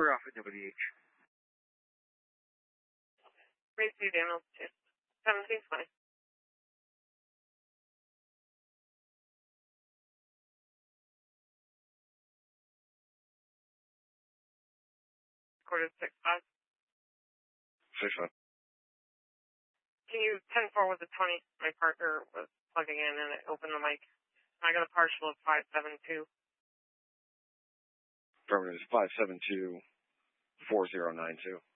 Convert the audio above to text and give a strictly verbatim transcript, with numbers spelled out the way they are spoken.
We're off at W H. Race two, Dan altitude. seventeen's fine. Recorded six five. six five. Can you ten four with the twenty? My partner was plugging in and it opened the mic. I got a partial of five seven two. Affirmative, five seven two, four zero nine two.